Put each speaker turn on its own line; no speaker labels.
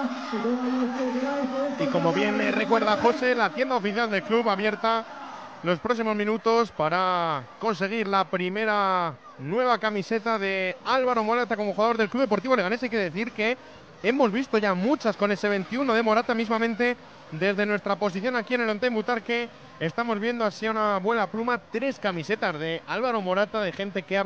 Y como bien recuerda José, la tienda oficial del club abierta los próximos minutos para conseguir la primera nueva camiseta de Álvaro Morata como jugador del Club Deportivo Leganés. Hay que decir que hemos visto ya muchas con ese 21 de Morata, mismamente desde nuestra posición aquí en el Onten Butarque. Estamos viendo así a una buena pluma 3 camisetas de Álvaro Morata, de gente que ha